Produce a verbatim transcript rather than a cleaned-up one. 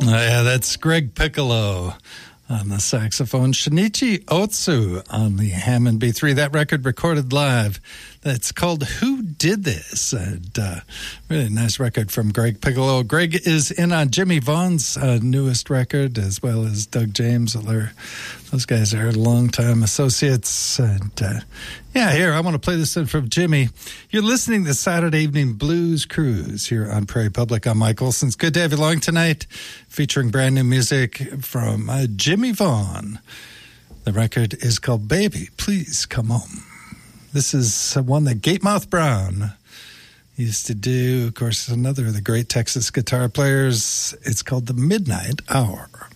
Oh, yeah, that's Greg Piccolo on the saxophone. Shinichi Otsu on the Hammond B three. That record recorded live. That's called Who Did This? And uh, really nice record from Greg Piccolo. Greg is in on Jimmy Vaughn's uh, newest record, as well as Doug James. Those guys are longtime associates. And uh, yeah, here, I want to play this in from Jimmy. You're listening to Saturday Evening Blues Cruise here on Prairie Public. I'm Mike Olson. It's good to have you along tonight, featuring brand new music from uh, Jimmy Vaughn. The record is called Baby, Please Come Home. This is one that Gatemouth Brown used to do. Of course, another of the great Texas guitar players. It's called The Midnight Hour.